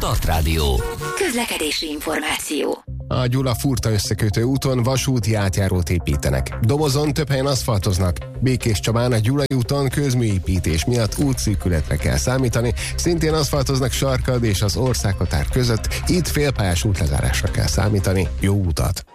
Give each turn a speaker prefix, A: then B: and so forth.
A: Startrádió.
B: Közlekedési információ.
C: A Gyula-Furta összekötő úton vasúti átjárót építenek. Dobozon több helyen aszfaltoznak. Békéscsabán a Gyulai úton közműépítés miatt útszűkületre kell számítani. Szintén aszfaltoznak Sarkad és az országhatár között. Itt félpályás útlezárásra kell számítani. Jó utat!